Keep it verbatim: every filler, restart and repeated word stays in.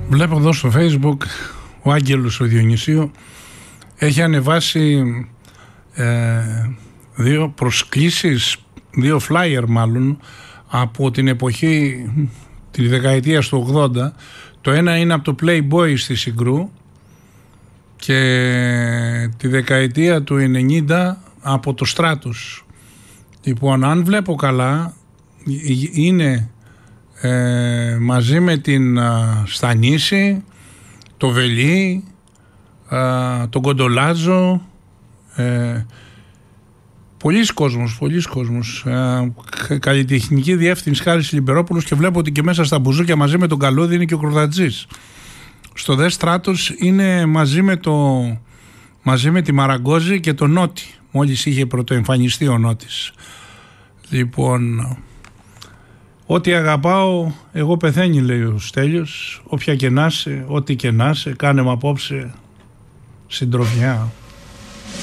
Βλέπω εδώ στο Facebook ο Άγγελος ο Διονυσίου έχει ανεβάσει ε, δύο προσκλήσεις, δύο flyer μάλλον από την εποχή, τη δεκαετία του ογδόντα. Το ένα είναι από το Playboy στη Συγκρού και τη δεκαετία του ενενήντα από το Στράτους. Λοιπόν, αν βλέπω καλά, είναι ε, μαζί με την α, Στανίση, το Βελί, α, τον Κοντολάζο, ε, πολλοί κόσμος, πολλοί κόσμος, ε, καλλιτεχνική διεύθυνση Χάρης Λιμπερόπουλος, και βλέπω ότι και μέσα στα μπουζούκια μαζί με τον Καλώδη είναι και ο Κροδατζής. Στο Δε Στράτος είναι μαζί με, το, μαζί με τη Μαραγκόζη και τον Νότι, μόλις είχε πρωτοεμφανιστεί ο Νότης. Λοιπόν, ό,τι αγαπάω εγώ πεθαίνει, λέει ο Στέλιος, όποια και να είσαι, ό,τι και να είσαι, κάνε μ' απόψε συντροφιά.